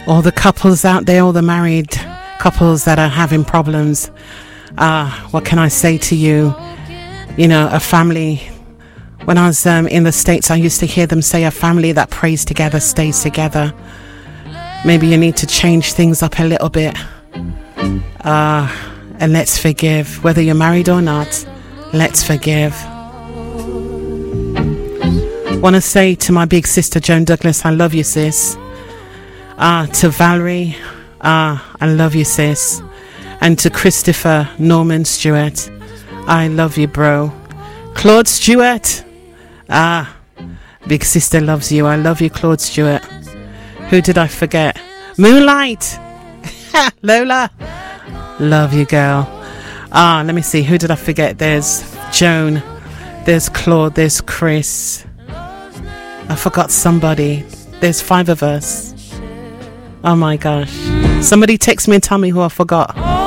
All the couples out there, all the married couples that are having problems. What can I say to you? You know, a family. When I was in the States, I used to hear them say a family that prays together stays together. Maybe you need to change things up a little bit. And let's forgive. Whether you're married or not, let's forgive. Want to say to my big sister Joan Douglas, I love you, sis. To Valerie, I love you, sis. And to Christopher Norman Stewart, I love you, bro. Claude Stewart, big sister loves you. I love you, Claude Stewart. Who did I forget? Moonlight. Lola, love you, girl. Let me see, who did I forget? There's Joan, there's Claude, there's Chris. I forgot somebody. There's 5 of us. Oh my gosh. Somebody text me and tell me who I forgot.